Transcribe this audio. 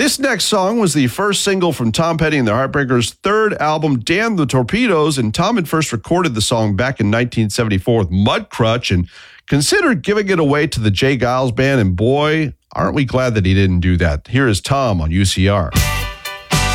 This next song was the first single from Tom Petty and the Heartbreakers' third album, Damn the Torpedoes, and Tom had first recorded the song back in 1974 with Mudcrutch and considered giving it away to the Jay Giles Band, and boy, aren't we glad that he didn't do that. Here is Tom on UCR.